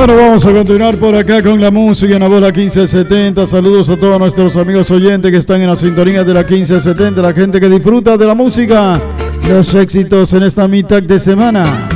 Bueno, vamos a continuar por acá con la música en la voz la 1570. Saludos a todos nuestros amigos oyentes que están en la sintonía de la 1570, la gente que disfruta de la música, los éxitos en esta mitad de semana.